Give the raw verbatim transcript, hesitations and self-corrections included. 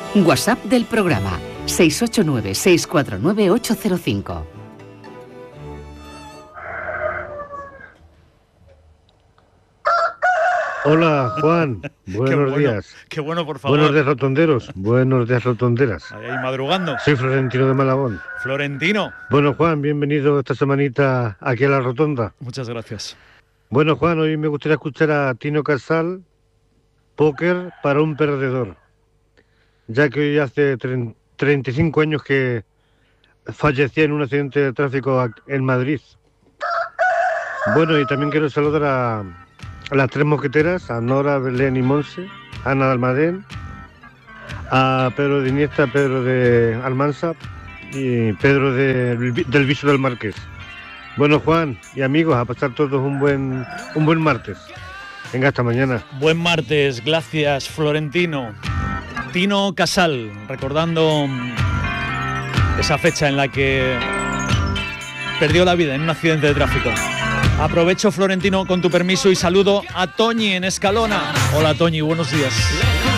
WhatsApp del programa seis ocho nueve, seis cuatro nueve, ocho cero cinco. Hola, Juan. Buenos qué bueno, días. Qué bueno, por favor. Buenos días, rotonderos. Buenos días, rotonderas. Ahí, ahí madrugando. Soy Florentino de Malagón. Florentino. Bueno, Juan, bienvenido esta semanita aquí a la rotonda. Muchas gracias. Bueno, Juan, hoy me gustaría escuchar a Tino Casal, Póker para un perdedor. Ya que hoy hace treinta y cinco años que fallecía en un accidente de tráfico en Madrid. Bueno, y también quiero saludar a... a las tres mosqueteras, a Nora, Belén y Monse, a Ana de Almadén, a Pedro de Iniesta, Pedro de Almansa y Pedro de, del Viso del Marqués. Bueno, Juan y amigos, a pasar todos un buen, un buen martes. Venga, hasta mañana. Buen martes, gracias, Florentino. Tino Casal, recordando esa fecha en la que perdió la vida en un accidente de tráfico. Aprovecho, Florentino, con tu permiso y saludo a Toñi en Escalona. Hola, Toñi, buenos días.